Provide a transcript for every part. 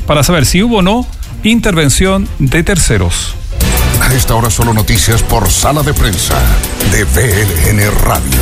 para saber si hubo o no intervención de terceros. A esta hora solo noticias por Sala de Prensa de BLN Radio.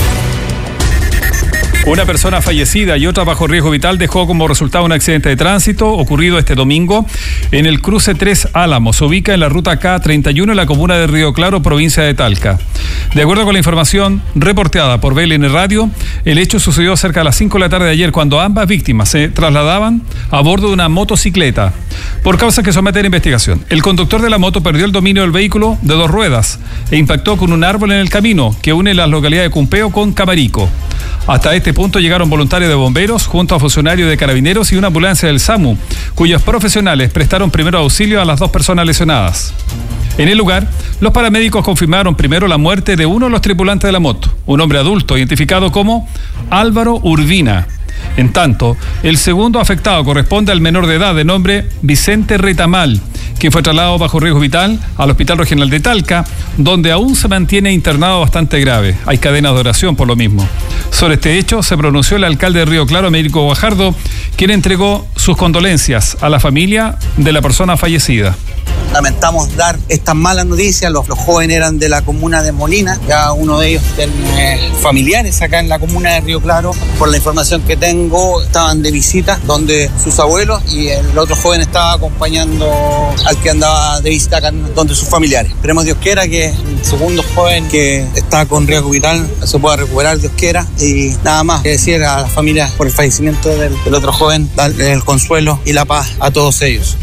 Una persona fallecida y otra bajo riesgo vital dejó como resultado un accidente de tránsito ocurrido este domingo en el cruce 3 Álamos. Se ubica en la ruta K31 en la comuna de Río Claro, provincia de Talca. De acuerdo con la información reporteada por BLN Radio, el hecho sucedió cerca de las 5 de la tarde de ayer cuando ambas víctimas se trasladaban a bordo de una motocicleta. Por causas que someten a investigación, el conductor de la moto perdió el dominio del vehículo de 2 ruedas e impactó con un árbol en el camino que une las localidades de Cumpeo con Camarico. Hasta este punto llegaron voluntarios de bomberos junto a funcionarios de carabineros y una ambulancia del SAMU, cuyos profesionales prestaron primero auxilio a las 2 personas lesionadas. En el lugar, los paramédicos confirmaron primero la muerte de uno de los tripulantes de la moto, un hombre adulto identificado como Álvaro Urbina. En tanto, el segundo afectado corresponde al menor de edad de nombre Vicente Retamal, que fue trasladado bajo riesgo vital al Hospital Regional de Talca, donde aún se mantiene internado bastante grave. Hay cadenas de oración por lo mismo. Sobre este hecho se pronunció el alcalde de Río Claro, Américo Guajardo, quien entregó sus condolencias a la familia de la persona fallecida. Lamentamos dar estas malas noticias. Los jóvenes eran de la comuna de Molina, ya uno de ellos tiene familiares acá en la comuna de Río Claro. Por la información que tengo, estaban de visita donde sus abuelos y el otro joven estaba acompañando al que andaba de visita acá donde sus familiares. Esperemos Dios quiera que el segundo joven que está con riesgo vital se pueda recuperar, Dios quiera, y nada más que decir a la familia por el fallecimiento del otro joven, darle el consuelo y la paz a todos ellos.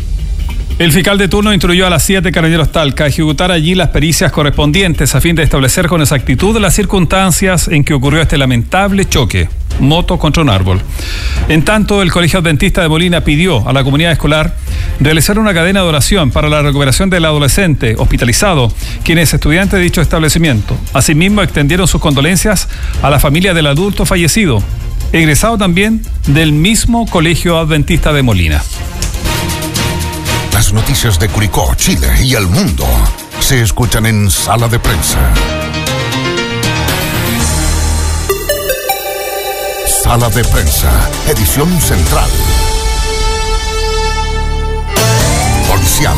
El fiscal de turno instruyó a las 7 Carabineros Talca a ejecutar allí las pericias correspondientes a fin de establecer con exactitud las circunstancias en que ocurrió este lamentable choque, moto contra un árbol. En tanto, el Colegio Adventista de Molina pidió a la comunidad escolar realizar una cadena de oración para la recuperación del adolescente hospitalizado, quien es estudiante de dicho establecimiento. Asimismo, extendieron sus condolencias a la familia del adulto fallecido, egresado también del mismo Colegio Adventista de Molina. Las noticias de Curicó, Chile y el mundo se escuchan en Sala de Prensa. Sala de Prensa, edición central. Policial.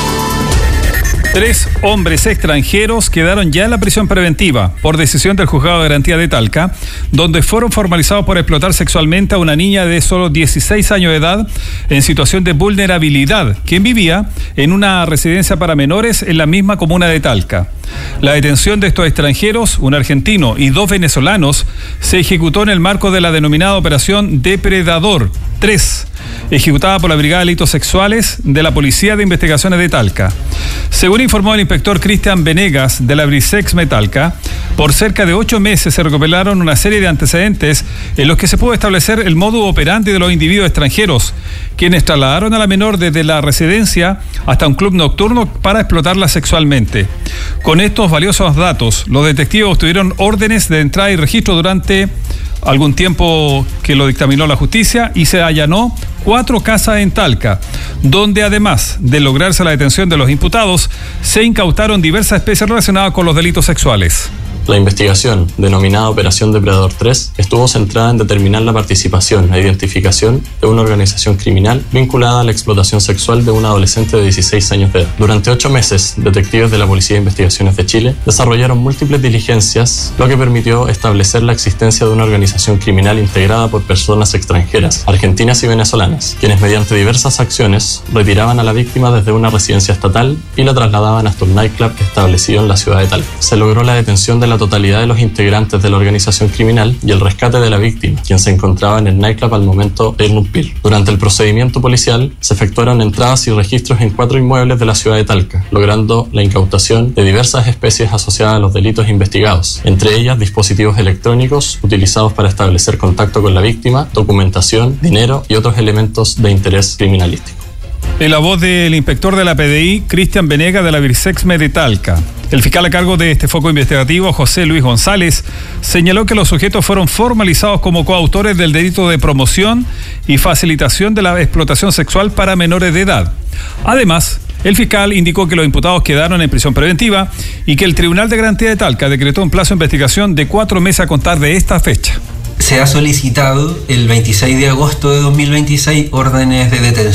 3 hombres extranjeros quedaron ya en la prisión preventiva por decisión del Juzgado de Garantía de Talca, donde fueron formalizados por explotar sexualmente a una niña de solo 16 años de edad en situación de vulnerabilidad, quien vivía en una residencia para menores en la misma comuna de Talca. La detención de estos extranjeros, un argentino y 2 venezolanos, se ejecutó en el marco de la denominada Operación Depredador 3, ejecutada por la Brigada de Delitos Sexuales de la Policía de Investigaciones de Talca. Según informó el inspector Cristian Venegas de la Brisexme Talca, por cerca de 8 meses se recopilaron una serie de antecedentes en los que se pudo establecer el modus operandi de los individuos extranjeros, quienes trasladaron a la menor desde la residencia hasta un club nocturno para explotarla sexualmente. Con estos valiosos datos, los detectives obtuvieron órdenes de entrada y registro durante algún tiempo que lo dictaminó la justicia y se allanó 4 casas en Talca, donde además de lograrse la detención de los imputados, se incautaron diversas especies relacionadas con los delitos sexuales. La investigación, denominada Operación Depredador 3, estuvo centrada en determinar la participación e identificación de una organización criminal vinculada a la explotación sexual de un adolescente de 16 años de edad. Durante 8 meses, detectives de la Policía de Investigaciones de Chile desarrollaron múltiples diligencias, lo que permitió establecer la existencia de una organización criminal integrada por personas extranjeras, argentinas y venezolanas, quienes mediante diversas acciones retiraban a la víctima desde una residencia estatal y la trasladaban hasta un nightclub establecido en la ciudad de Talca. Se logró la detención de la totalidad de los integrantes de la organización criminal y el rescate de la víctima, quien se encontraba en el nightclub al momento de irrumpir. Durante el procedimiento policial se efectuaron entradas y registros en 4 inmuebles de la ciudad de Talca, logrando la incautación de diversas especies asociadas a los delitos investigados, entre ellas dispositivos electrónicos utilizados para establecer contacto con la víctima, documentación, dinero y otros elementos de interés criminalístico. En la voz del inspector de la PDI, Cristian Venegas de la Brisexme de Talca. El fiscal a cargo de este foco investigativo, José Luis González, señaló que los sujetos fueron formalizados como coautores del delito de promoción y facilitación de la explotación sexual para menores de edad. Además, el fiscal indicó que los imputados quedaron en prisión preventiva y que el Tribunal de Garantía de Talca decretó un plazo de investigación de 4 meses a contar de esta fecha. Se ha solicitado el 26 de agosto de 2026 órdenes de detención